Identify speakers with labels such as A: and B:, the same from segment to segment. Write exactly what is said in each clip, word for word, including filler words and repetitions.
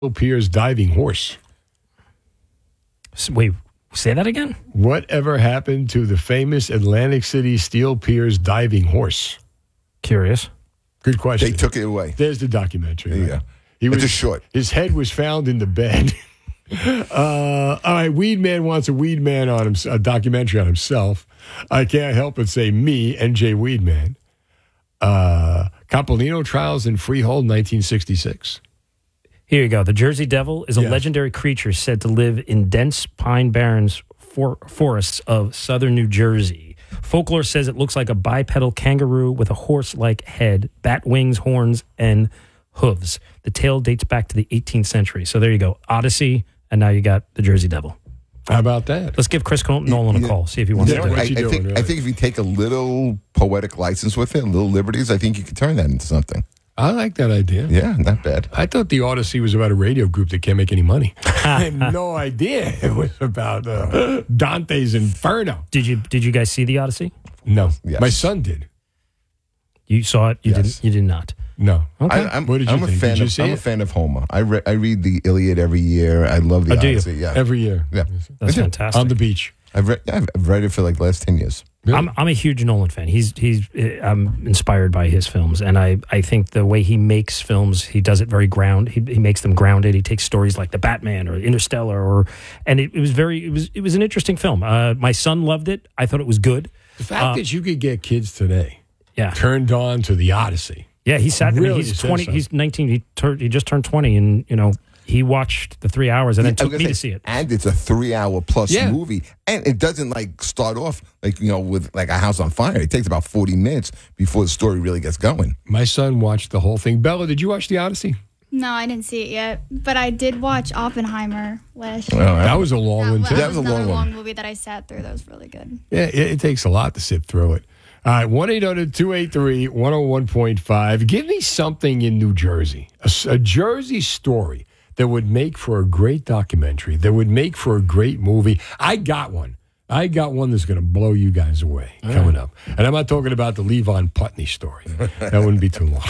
A: Pier's diving horse.
B: Wait, say that again?
A: Whatever happened to the famous Atlantic City Steel Piers diving horse?
B: Curious.
A: Good question.
C: They took it away.
A: There's the documentary.
C: There you
A: right?
C: go.
A: He
C: It's
A: was
C: just short.
A: His head was found in the bed. uh, all right, Weed Man wants a Weed Man on him, a documentary on himself. I can't help but say me, N J Weedman. Uh, Capolino trials in Freehold, nineteen sixty-six.
B: Here you go. The Jersey Devil is a
A: Yes.
B: legendary creature said to live in dense pine barrens for- forests of southern New Jersey. Folklore says it looks like a bipedal kangaroo with a horse-like head, bat wings, horns, and hooves. The tale dates back to the eighteenth century. So there you go. Odyssey, and now you got the Jersey Devil.
A: How about that?
B: Let's give Chris Col- Nolan a call, see if he wants
A: Yeah,
B: to do
A: what
B: it.
C: I,
A: you
C: I
A: doing,
C: think
A: really?
C: I think if you take a little poetic license with it, little liberties, I think you could turn that into something.
A: I like that idea.
C: Yeah, not bad.
A: I thought the Odyssey was about a radio group that can't make any money. I had no idea it was about uh, Dante's Inferno.
B: Did you Did you guys see the Odyssey?
A: No,
C: Yes.
A: my son did.
B: You saw it. You
C: Yes.
B: didn't. You did not.
A: No.
B: Okay.
C: I, I'm,
A: What did you
C: I'm
A: think?
C: a fan
A: Did you
C: of
A: see
C: I'm a
A: it?
C: fan of Homer. I re- I read the Iliad every year. I love the
B: Oh, do you?
C: Odyssey. Yeah,
A: Every year.
C: yeah.
B: That's
C: I do.
B: fantastic.
A: On the beach.
C: I've read yeah, I've read it for like the last ten years.
A: Really?
B: I'm I'm a huge Nolan fan. He's he's uh, I'm inspired by his films, and I, I think the way he makes films, he does it very ground. He he makes them grounded. He takes stories like The Batman or Interstellar, or and it, it was very it was it was an interesting film. Uh, my son loved it. I thought it was good.
A: The fact
B: Uh,
A: that you could get kids today
B: Yeah,
A: turned on to the Odyssey.
B: yeah. He sat. I mean,
A: Really
B: he's
A: says
B: twenty.
A: something.
B: He's nineteen. He turned. He just turned twenty, and you know he watched the three hours and then
C: I was
B: took
C: gonna
B: me
C: say,
B: to see it.
C: And it's a three-hour plus
A: Yeah.
C: movie, and it doesn't like start off like you know with like a house on fire. It takes about forty minutes before the story really gets going.
A: My son watched the whole thing. Bella, did you watch the Odyssey?
D: No, I didn't see it yet, but I did watch Oppenheimer last
C: Oh,
D: year.
A: That was a long
D: That,
A: one,
D: that
A: too.
C: That
D: was
C: was a
D: another
C: long
D: long,
C: one.
D: movie that I sat through. That was really good.
A: Yeah, it, it takes a lot to sit through it. All right, one eight hundred two eight three one oh one point five. Give me something in New Jersey, a, s- a Jersey story that would make for a great documentary, that would make for a great movie. I got one. I got one that's going to blow you guys away coming up. And I'm not talking about the Levon Putney story. That wouldn't be too long.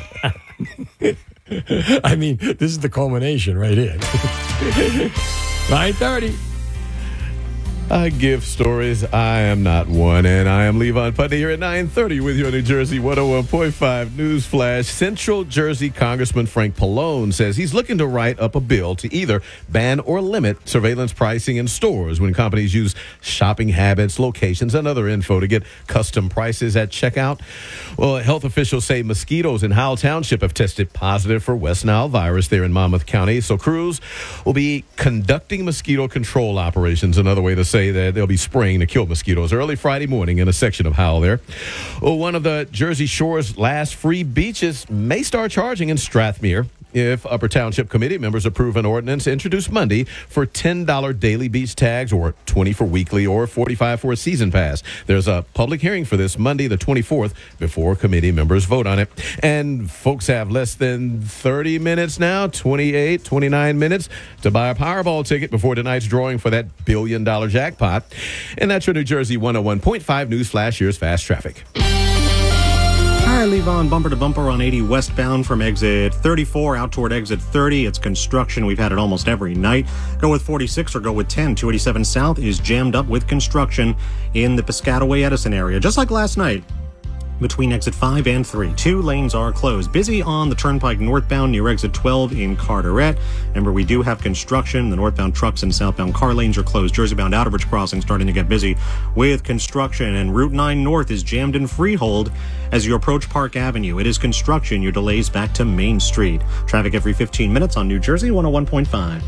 A: I mean, this is the culmination right here. nine thirty.
E: I give stories. I am not one, and I am Levon Putney here at nine thirty with you on New Jersey one oh one point five News Flash. Central Jersey Congressman Frank Pallone says he's looking to write up a bill to either ban or limit surveillance pricing in stores when companies use shopping habits, locations, and other info to get custom prices at checkout. Well, health officials say mosquitoes in Howell Township have tested positive for West Nile virus there in Monmouth County. So crews will be conducting mosquito control operations, another way to say that they'll be spraying to kill mosquitoes early Friday morning in a section of Howell there. Well, one of the Jersey Shore's last free beaches may start charging in Strathmere if Upper Township Committee members approve an ordinance introduced Monday for ten dollars daily beach tags, or twenty dollars for weekly, or forty-five dollars for a season pass. There's a public hearing for this Monday the twenty-fourth before committee members vote on it. And folks have less than thirty minutes now, twenty-eight, twenty-nine minutes to buy a Powerball ticket before tonight's drawing for that billion dollar jackpot. And that's your New Jersey one oh one point five News Flash. Here's fast traffic.
F: Hi, Levon, bumper to bumper on eighty westbound from exit thirty-four out toward exit thirty. It's construction. We've had it almost every night. Go with forty-six or go with ten. two eighty-seven South is jammed up with construction in the Piscataway Edison area, just like last night. Between exit five and three, two lanes are closed. Busy on the Turnpike northbound near exit twelve in Carteret. Remember, we do have construction. The northbound trucks and southbound car lanes are closed. Jersey-bound Outerbridge crossing starting to get busy with construction. And Route nine North is jammed in Freehold as you approach Park Avenue. It is construction. Your delays back to Main Street. Traffic every fifteen minutes on New Jersey one oh one point five.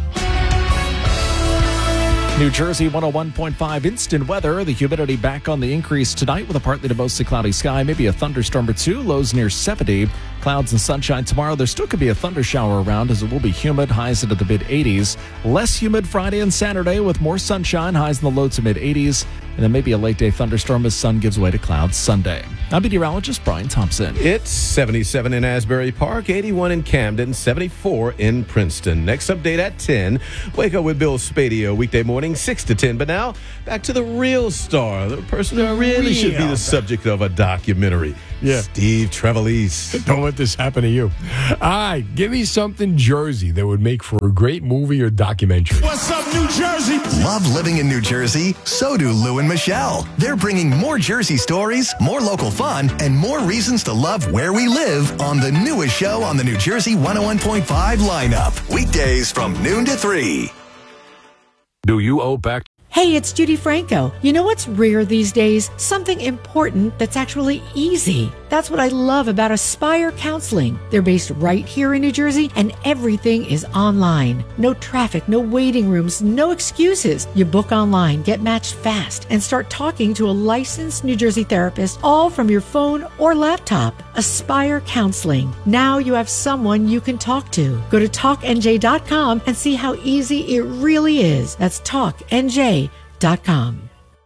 G: New Jersey one oh one point five instant weather. The humidity back on the increase tonight with a partly to mostly cloudy sky. Maybe a thunderstorm or two. Lows near seventy. Clouds and sunshine tomorrow. There still could be a thunder shower around as it will be humid. Highs into the mid eighties. Less humid Friday and Saturday with more sunshine. Highs in the low to mid eighties. And then maybe a late day thunderstorm as sun gives way to clouds Sunday. I'm meteorologist Brian Thompson.
E: It's seventy-seven in Asbury Park, eighty-one in Camden, seventy-four in Princeton. Next update at ten. Wake up with Bill Spadio, weekday morning, six to ten. But now, back to the real star, the person who really should be the subject of a documentary.
A: Yeah.
E: Steve Trevelise.
A: Don't let this happen to you. All right, give me something Jersey that would make for a great movie or documentary.
H: What's up, New Jersey?
I: Love living in New Jersey? So do Lou and Michelle. They're bringing more Jersey stories, more local fun, and more reasons to love where we live on the newest show on the New Jersey one oh one point five lineup. Weekdays from noon to three.
J: Do you owe back?
K: Hey, it's Judy Franco. You know what's rare these days? Something important that's actually easy. That's what I love about Aspire Counseling. They're based right here in New Jersey, and everything is online. No traffic, no waiting rooms, no excuses. You book online, get matched fast, and start talking to a licensed New Jersey therapist, all from your phone or laptop. Aspire Counseling. Now you have someone you can talk to. Go to talk N J dot com and see how easy it really is. That's talk N J dot com.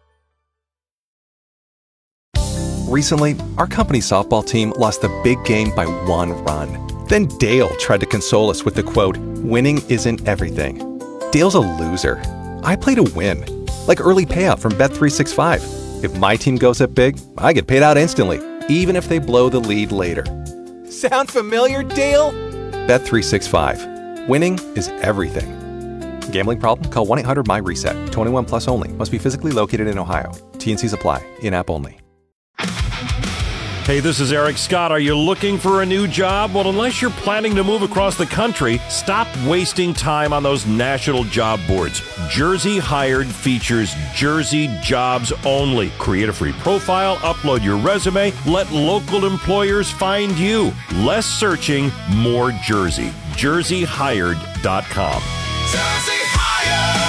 L: Recently, our company softball team lost the big game by one run. Then Dale tried to console us with the quote, "Winning isn't everything." Dale's a loser. I play to win. Like early payout from Bet three sixty-five. If my team goes up big, I get paid out instantly, even if they blow the lead later. Sound familiar, Dale? Bet three sixty-five. Winning is everything. Gambling problem? Call one eight hundred M Y reset. twenty-one plus only. Must be physically located in Ohio. T N Cs apply. In-app only.
M: Hey, this is Eric Scott. Are you looking for a new job? Well, unless you're planning to move across the country, stop wasting time on those national job boards. Jersey Hired features Jersey jobs only. Create a free profile, upload your resume, let local employers find you. Less searching, more Jersey. Jersey Hired dot com.
H: Jersey Hired!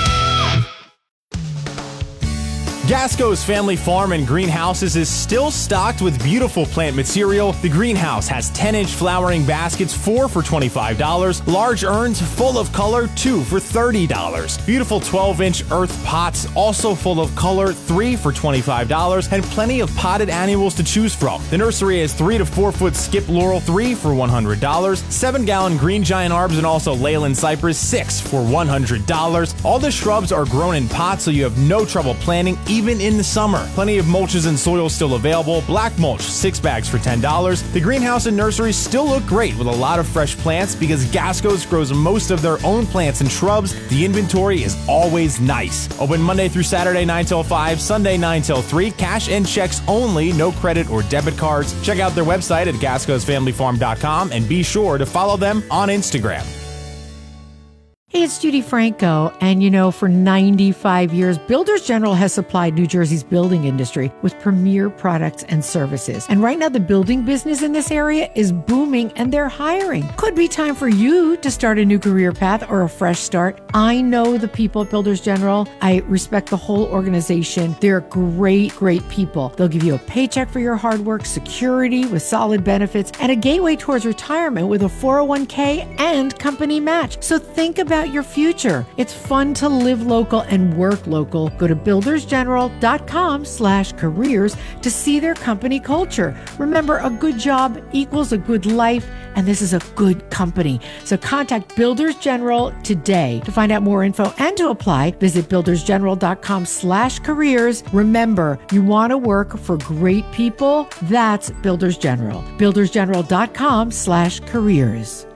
N: Gasco's Family Farm and Greenhouses is still stocked with beautiful plant material. The greenhouse has ten-inch flowering baskets, four for twenty-five dollars. Large urns full of color, two for thirty dollars. Beautiful twelve-inch earth pots, also full of color, three for twenty-five dollars. And plenty of potted annuals to choose from. The nursery has three to four foot skip laurel, three for one hundred dollars. Seven-gallon green giant arbs and also Leyland cypress, six for one hundred dollars. All the shrubs are grown in pots, so you have no trouble planting, even in the summer. Plenty of mulches and soil still available. Black mulch, six bags for ten dollars. The greenhouse and nursery still look great with a lot of fresh plants because Gasco's grows most of their own plants and shrubs. The inventory is always nice. Open Monday through Saturday nine till five, Sunday nine till three. Cash and checks only, no credit or debit cards. Check out their website at gascos family farm dot com and be sure to follow them on Instagram.
K: Hey, it's Judy Franco, and you know, for ninety-five years, Builders General has supplied New Jersey's building industry with premier products and services. And right now, the building business in this area is booming, and they're hiring. Could be time for you to start a new career path or a fresh start. I know the people at Builders General. I respect the whole organization. They're great, great people. They'll give you a paycheck for your hard work, security with solid benefits, and a gateway towards retirement with a four oh one k and company match. So think about your future. It's fun to live local and work local. Go to builders general dot com slash careers to see their company culture. Remember, a good job equals a good life, and this is a good company. So contact Builders General today. To find out more info and to apply, visit builders general dot com slash careers. Remember, you want to work for great people? That's Builders General. builders general dot com slash careers.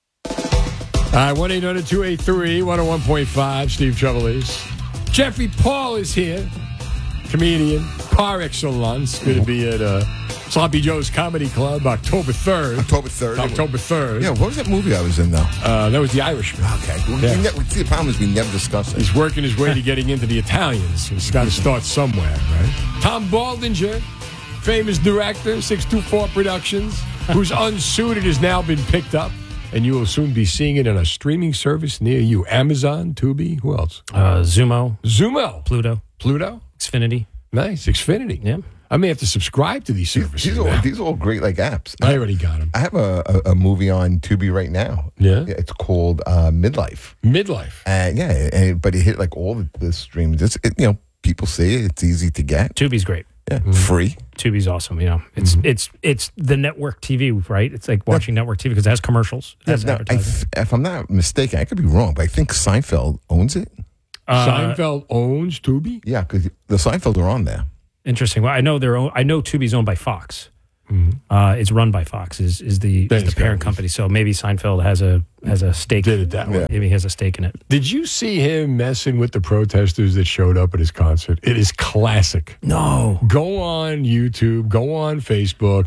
A: All right, one eight hundred two eight three one oh one point five, Steve Trevelise. Jeffrey Paul is here, comedian par excellence. Going to be at uh, Sloppy Joe's Comedy Club October third.
C: October third.
A: October third.
C: Yeah, what was that movie I was in, though?
A: Uh, that was The Irishman.
C: Okay. We,
A: Yeah.
C: we ne- see, the problem is we never discuss it.
A: He's working his way to getting into the Italians. He's got to start somewhere, right? Tom Baldinger, famous director, six two four Productions, whose Unsuited has now been picked up. And you will soon be seeing it on a streaming service near you. Amazon, Tubi, who else?
B: Uh, Zumo.
A: Zumo.
B: Pluto.
A: Pluto?
B: Xfinity.
A: Nice. Xfinity.
B: Yeah.
A: I may have to subscribe to these services.
C: These are,
A: now.
C: all, these are all great, like, apps.
A: I already got them.
C: I have a, a, a movie on Tubi right now.
A: Yeah?
C: It's called uh, Midlife.
A: Midlife.
C: And yeah, and, but it hit like all the, the streams. It's, it, you know, people see it. It's easy to get.
B: Tubi's great.
C: Yeah, mm-hmm. Free.
B: Tubi's awesome. Yeah, it's mm-hmm. it's it's the network T V, right? It's like watching yeah. network T V because it has commercials. It has
C: yeah, now, I th- if I'm not mistaken, I could be wrong, but I think Seinfeld owns it.
A: Uh, Seinfeld owns Tubi?
C: Yeah, because the Seinfeld are on there.
B: Interesting. Well, I know they're own, I know Tubi's owned by Fox. Uh, it's run by Fox. Is is the, is the parent company? So maybe Seinfeld has a has a stake.
A: Did it that way.
B: Maybe he has a stake in it.
A: Did you see him messing with the protesters that showed up at his concert? It is classic.
B: No.
A: Go on YouTube, go on Facebook.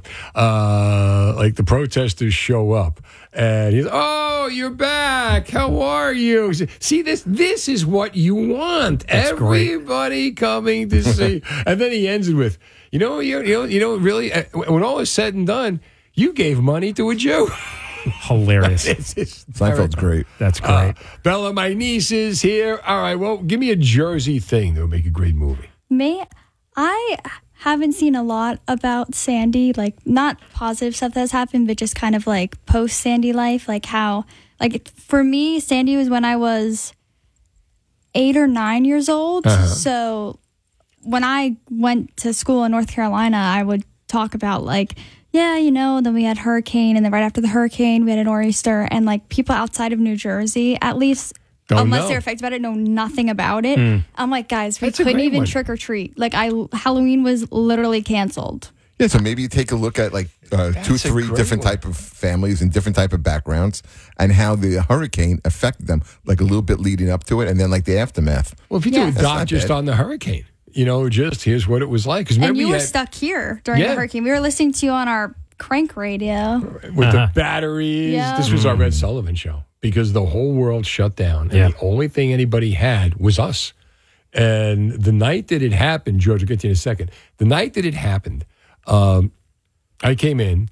A: Uh, like the protesters show up, and he's, oh, you're back. How are you? See, this this is what you want.
B: That's
A: Everybody
B: great.
A: coming to see. And then he ends it with, you know, you, you know, you know, really, uh, when all is said and done, you gave money to a Jew.
B: Hilarious.
A: It's- it's
C: Seinfeld's great.
B: That's great.
A: Uh, Bella, my niece is here. All right, well, give me a Jersey thing that would make a great movie.
D: Me, I haven't seen a lot about Sandy, like not positive stuff that's happened, but just kind of like post Sandy life, like how, like for me, Sandy was when I was eight or nine years old.
O: Uh-huh.
D: So when I went to school in North Carolina, I would talk about like, yeah, you know, then we had hurricane, and then right after the hurricane, we had a nor'easter, and like people outside of New Jersey, at least.
A: Don't
D: Unless
A: know.
D: they're affected by it, know nothing about it.
A: Mm.
D: I'm like, guys, we
A: That's a
D: couldn't
A: great
D: even
A: one.
D: trick or treat. Like, I Halloween was literally canceled.
C: Yeah, so maybe you take a look at like uh, two,
A: That's a
C: three
A: great
C: different
A: one.
C: type of families and different type of backgrounds, and how the hurricane affected them, like a little bit leading up to it, and then like the aftermath.
A: Well, if you
D: Yeah.
A: do a
C: That's
A: doc
C: not
A: just
C: bad.
A: on the hurricane, you know, just here's what it was like. Because
D: And
A: remember,
D: you
A: you
D: were
A: had,
D: stuck here during
A: Yeah.
D: the hurricane. We were listening to you on our crank radio.
A: with
B: Uh-huh.
A: the batteries.
D: Yeah.
A: This was our Red Sullivan show because the whole world shut down, and
B: Yeah.
A: the only thing anybody had was us. And the night that it happened, George, I'll get to you in a second. The night that it happened, um, I came in,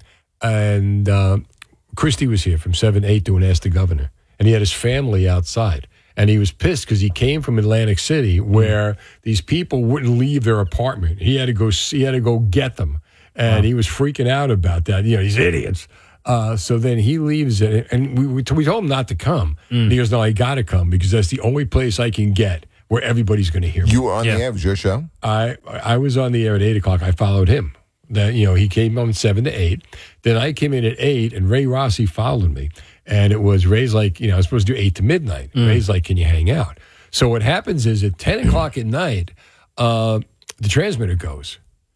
A: and uh, Christy was here from seven to eight doing Ask the Governor, and he had his family outside. And he was pissed because he came from Atlantic City, where these people wouldn't leave their apartment. He had to go. He had to go get them, and he was freaking out about that. You know, these idiots. Uh, so then he leaves it, and we, we, we told him not to come. And he goes, "No, I got to come because that's the only place I can get where everybody's going to hear me."
C: You were on
B: Yeah.
C: the air. It was your show.
A: I I was on the air at eight o'clock. I followed him. That you know, he came on seven to eight. Then I came in at eight, and Ray Rossi followed me. And it was Ray's like, you know, I was supposed to do eight to midnight. Ray's like, can you hang out? So what happens is at ten o'clock at night, uh, the transmitter goes.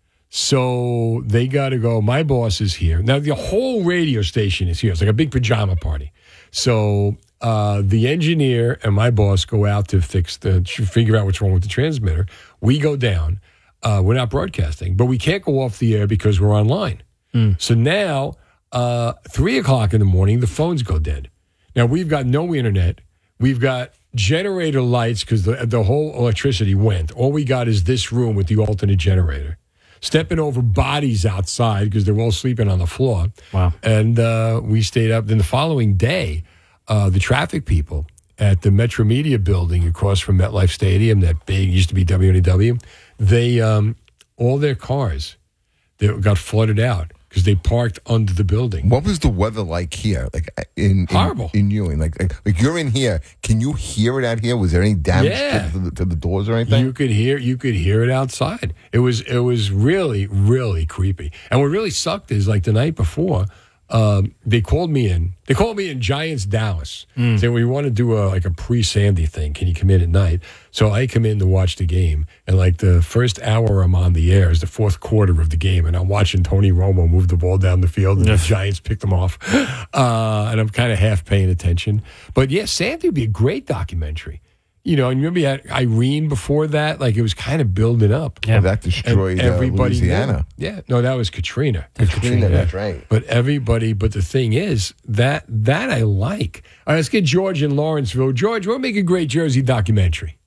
A: So they got to go. My boss is here. Now, the whole radio station is here. It's like a big pajama party. So uh, the engineer and my boss go out to fix the, to figure out what's wrong with the transmitter. We go down. Uh, we're not broadcasting, but we can't go off the air because we're online. So now, uh, three o'clock in the morning, the phones go dead. Now, we've got no internet. We've got generator lights because the, the whole electricity went. All we got is this room with the alternate generator. Stepping over bodies outside because they're all sleeping on the floor.
B: Wow.
A: And uh, we stayed up. Then the following day, uh, the traffic people at the Metro Media building across from MetLife Stadium, that big, used to be W N E W, they, um, all their cars, they got flooded out because they parked under the building.
C: What was the weather like here? Like in, in
A: Horrible.
C: in Ewing. Like, like like you're in here. Can you hear it out here? Was there any damage
A: Yeah.
C: to, the, to the doors or anything?
A: You could hear you could hear it outside. It was it was really really creepy. And what really sucked is like the night before, um, they called me in. They called me in Giants Dallas. Saying we want to do a like a pre Sandy thing. Can you come in at night? So I come in to watch the game, and like the first hour I'm on the air is the fourth quarter of the game, and I'm watching Tony Romo move the ball down the field, and the Giants pick them off, uh, and I'm kind of half paying attention. But yeah, Sandy would be a great documentary. You know, and remember you had Irene before that? Like, it was kind of building up.
C: Yeah. That destroyed,
A: And
C: uh,
A: everybody knew.
C: Louisiana.
A: Yeah. No, that was Katrina.
C: Katrina, that's right.
A: But everybody, but the thing is, that that I like. All right, let's get George in Lawrenceville. George, what would make a great Jersey documentary?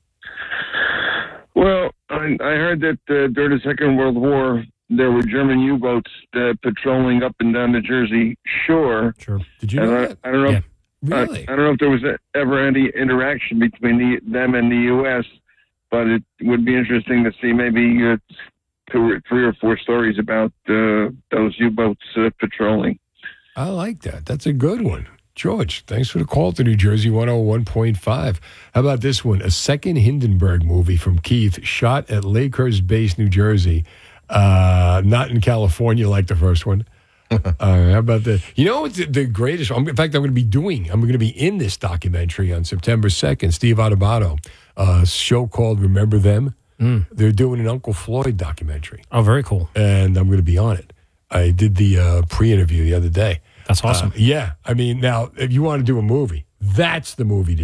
O: Well, I, I heard that uh, during the Second World War, there were German U-boats uh, patrolling up and down the Jersey shore.
B: Sure.
A: Did you
O: and
A: know
O: I,
A: that?
O: I don't know.
A: Yeah.
O: If,
A: Really?
O: I, I don't know if there was ever any interaction between the, them and the U S, but it would be interesting to see maybe uh, two or three or four stories about uh, those U-boats uh, patrolling.
A: I like that. That's a good one. George, thanks for the call to New Jersey one oh one point five. How about this one? A second Hindenburg movie from Keith, shot at Lakehurst Base, New Jersey. Uh, not in California like the first one. All right, how about that? You know what's the, the greatest? In fact, I'm going to be doing, I'm going to be in this documentary on September second. Steve Adubato, a show called Remember Them.
B: Mm.
A: They're doing an Uncle Floyd documentary.
B: Oh, very cool.
A: And I'm going to be on it. I did the uh, pre-interview the other day.
B: That's awesome.
A: Uh, yeah. I mean, now, if you want to do a movie, that's the movie to